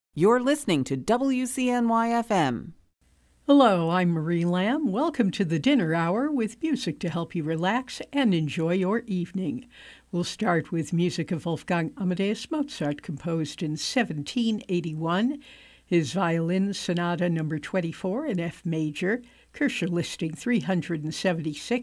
You're listening to WCNY-FM. Hello, I'm Marie Lamb. Welcome to the dinner hour with music to help you relax and enjoy your evening. We'll start with music of Wolfgang Amadeus Mozart, composed in 1781. His Violin Sonata No. 24 in F major, Kircher listing 376.